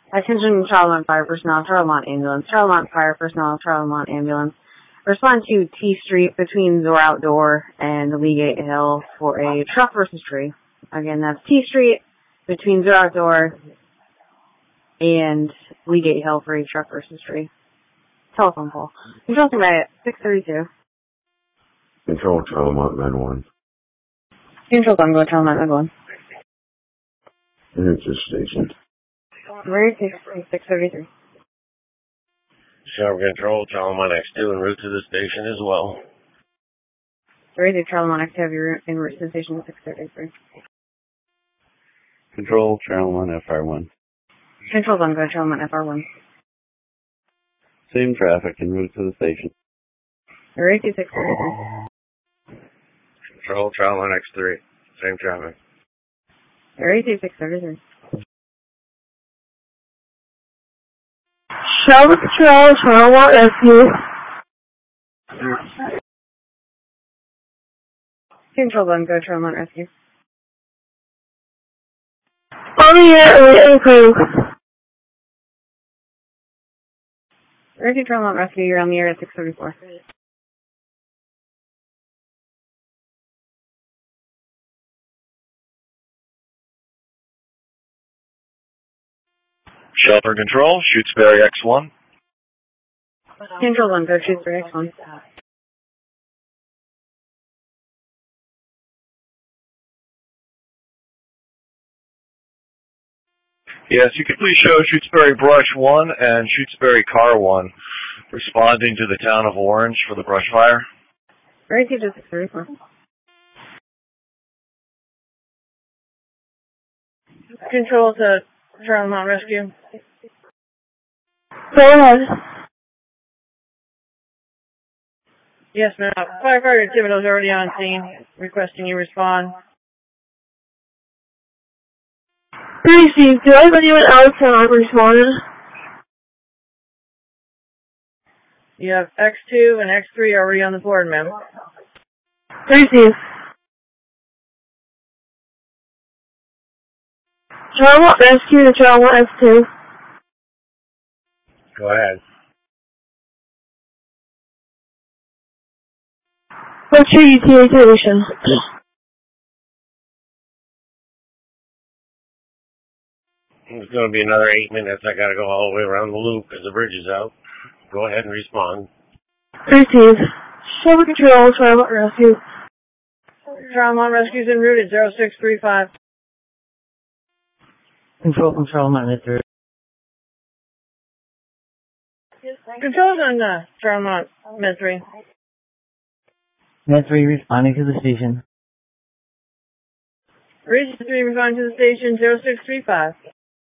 Attention Charlemont Fire Personnel, Charlemont Ambulance, Charlemont Fire Personnel, Charlemont Ambulance. Respond to T Street between Zora Outdoor and Leagate Hill for a truck versus tree. Again, that's T Street between Zora Outdoor and Leagate Hill for a truck versus tree. Telephone call. Control Combat 632. Control Charlemont Med 1. Control Gungo, Charlemont Med 1. It's a station. Route 633. Sharp Control, Charlemont X2 en route to the station as well. Route Charlemont X2 have your route en route to the station 633. Control Charlemont FR1. Control Gungo, Charlemont FR1. Same traffic en route to the station. Route 633. Control Charlemont X3. Same traffic. Route 633. Charlemont Patrol, Charlemont Rescue. Control Gungo, Charlemont Rescue. On the air, and crew. Route Charlemont Rescue, you're on the air at 634. Shelter Control, Shutesbury X1. Control Gungo, Shutesbury X1. Yes, you could please show Shutesbury Brush 1 and Shutesbury Car 1 responding to the town of Orange for the brush fire. Route 634. Control to Charlemont Rescue. Go ahead. Yes, ma'am. Firefighter Thibodeau's already on scene, requesting you respond. Received. Do I have anyone else that I've responded? You have X2 and X3 already on the board, ma'am. Received. Charlemont Rescue to Charlemont X2. Go ahead. What's your ETA condition? It's going to be another 8 minutes. I got to go all the way around the loop because the bridge is out. Go ahead and respond. Received. Shelter Control, Charlemont Rescue. Charlemont Rescue's en route at 0635. Control from Charlemont Med 3. Control's on Charlemont Med 3. Med 3 responding to the station. Region 3 responding to the station 0635.